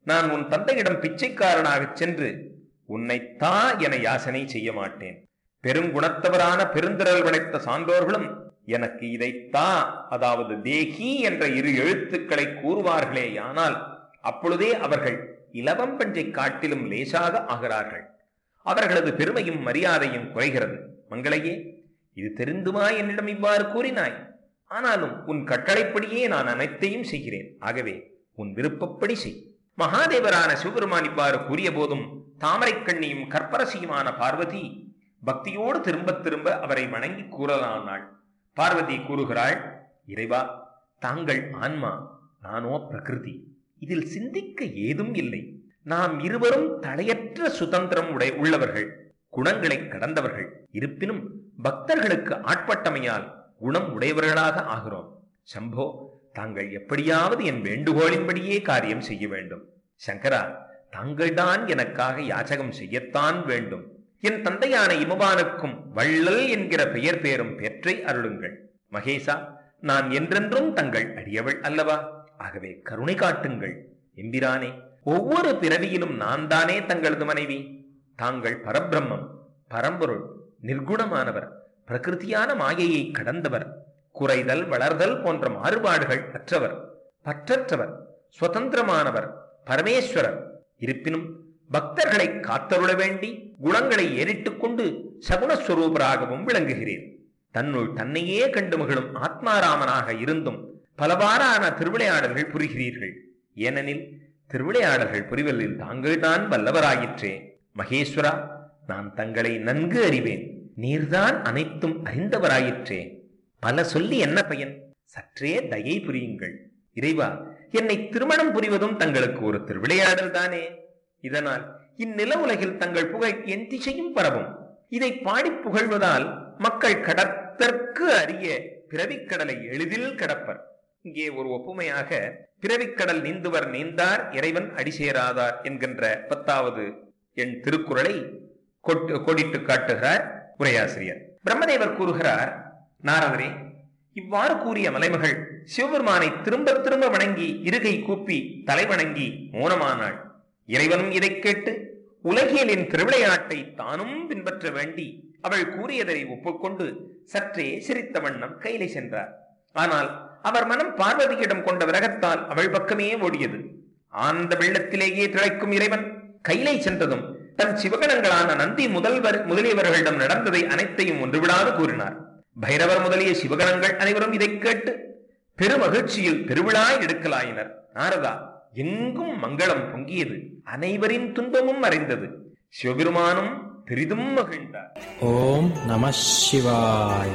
நான் உன் தந்தையிடம் பிச்சைக்காரனாகச் சென்று உன்னைத்தா என யாசனை செய்ய மாட்டேன். பெருங்குணத்தவரான பெருந்திரல் படைத்த சான்றோர்களும் எனக்கு இதைத்தா, அதாவது தேகி என்ற 2 எழுத்துக்களை கூறுவார்களேயானால் அப்பொழுதே அவர்கள் இலவம் பஞ்சை காட்டிலும் லேசாக ஆகிறார்கள். அவர்களது பெருமையும் மரியாதையும் குறைகிறது. மங்களையே, இது தெரிந்துமா என்னிடம் இவ்வாறு கூறினாய்? ஆனாலும் உன் கட்டளைப்படியே நான் அனைத்தையும் செய்கிறேன். ஆகவே உன் விருப்பப்படி செய். மகாதேவரான சிவபெருமான் இவ்வாறு கூறிய போதும் தாமரை கண்ணியும் கற்பரசியுமான பார்வதி பக்தியோடு திரும்ப திரும்ப அவரை வணங்கி கூறலானாள். பார்வதி கூறுகிறாள், இறைவா, தாங்கள் ஆன்மா, நானோ பிரகிருதி. இதில் சிந்திக்க ஏதும் இல்லை. நாம் இருவரும் தடையற்ற சுதந்திரம் உள்ளவர்கள், குணங்களை கடந்தவர்கள். இருப்பினும் பக்தர்களுக்கு ஆட்பட்டமையால் குணம் உடையவர்களாக ஆகிறோம். சம்போ, தாங்கள் எப்படியாவது என் வேண்டுகோளின்படியே காரியம் செய்ய வேண்டும். சங்கரா, தாங்கள்தான் எனக்காக யாச்சகம் செய்யத்தான் வேண்டும். என் தந்தையான இமவானுக்கும் வள்ளல் என்கிற பெயர் பேரும் பெற்றை அருளுங்கள். மகேசா, நான் என்றென்றும் தங்கள் அடியவள் அல்லவா? ஆகவே கருணை காட்டுங்கள். எம்பிரானே, ஒவ்வொரு பிறவியிலும் நான் தானே தங்களது மனைவி. தாங்கள் பரபிரம்மம், பரம்பொருள், நிர்குணமானவர், பிரகிருதியான மாயையை கடந்தவர், குறைதல் வளர்தல் போன்ற மாறுபாடுகள் அற்றவர், பற்றற்றவர், சுதந்திரமானவர், பரமேஸ்வரர். இருப்பினும் பக்தர்களை காத்தருள வேண்டி குணங்களை ஏறிட்டுக் கொண்டு சகுணஸ்வரூபராகவும் விளங்குகிறீர். தன்னுள் தன்னையே கண்டு மகிழும் ஆத்மாராமனாக இருந்தும் பலவாறான திருவிளையாடல்கள் புரிகிறீர்கள். ஏனெனில் திருவிளையாடல்கள் புரிவதில் தாங்கள்தான் வல்லவராயிற்றே. மகேஸ்வரா, நான் தங்களை நன்கு அறிவேன். நீர்தான் அனைத்தும் அறிந்தவராயிற்றே. பல சொல்லி என்ன பயன்? சற்றே தயை புரியுங்கள். இறைவா, என்னை திருமணம் புரிவதும் தங்களுக்கு ஒரு திருவிளையாடல் தானே. இதனால் இந்நில உலகில் தங்கள் புகழ் என் திசையும் பரவும். இதை பாடி புகழ்வதால் மக்கள் கடத்தற்கு அரிய பிறவிக்கடலை எளிதில் கடப்பர். இங்கே ஒரு ஒப்புமையாக பிறவிக்கடல் நீந்துவர் நீந்தார், இறைவன் அடிசேராதார் என்கின்ற 10வது எண் திருக்குறளை கோடிட்டு காட்டுகிறார் உரையாசிரியர். பிரம்மதேவர் கூறுகிறார், நாரதரே, இவ்வாறு கூறிய மலைமகள் சிவபெருமானை திரும்ப திரும்ப வணங்கி இருகை கூப்பி தலை வணங்கி மௌனமானாள். இறைவனும் இதை கேட்டு உலகியலின் திருவிளையாட்டை தானும் பின்பற்ற வேண்டி அவள் கூறியதை ஒப்புக்கொண்டு சற்றே சிரித்த வண்ணம் கையிலே சென்றார். ஆனால் அவர் மனம் பார்வதியிடம் கொண்ட விரகத்தால் அவள் பக்கமே ஓடியது. ஆனந்த வெள்ளத்திலேயே திளைக்கும் இறைவன் கையிலே சென்றதும் தன் சிவகணங்களான நந்தி முதலியவர்களிடம் நடந்ததை அனைத்தையும் ஒன்றுவிடாது கூறினார். பைரவர் முதலிய சிவகணங்கள் அனைவரும் இதை கேட்டு பெருமகிழ்ச்சியில் பெருவிழா எடுக்கலாயினர். நாரதா, எங்கும் மங்களம் பொங்கியது. அனைவரின் துன்பமும் மறைந்தது. சிவபெருமானும் பெரிதும் மகிழ்ந்தார். ஓம் நம சிவாய்.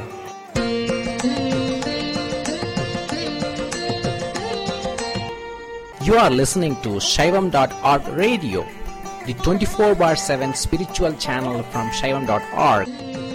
You are listening to Shaivam.org radio, the 24/7 spiritual channel from Shaivam.org.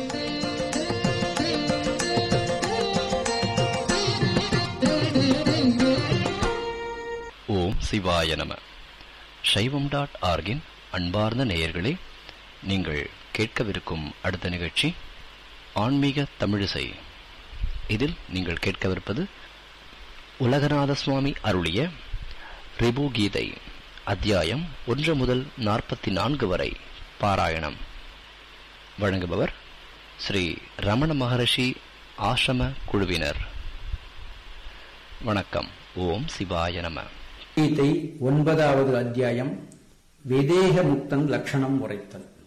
ஓம் சிவாய நம. Shaivam.org-இன் அன்பார்ந்த நேயர்களே, நீங்கள் கேட்கவிருக்கும் அடுத்த நிகழ்ச்சி ஆன்மீக தமிழிசை. இதில் நீங்கள் கேட்கவிருப்பது உலகநாத சுவாமி அருளிய ரிபு கீதை அத்தியாயம் 1 முதல் 44 வரை பாராயணம். வழங்குபவர் ஸ்ரீ ரமண மகரிஷி ஆசிரம குழுவினர். வணக்கம். ஓம் சிவாய நம. கீதை 9வது அத்தியாயம் விதேக முக்தன் லட்சணம் உரைத்தல்.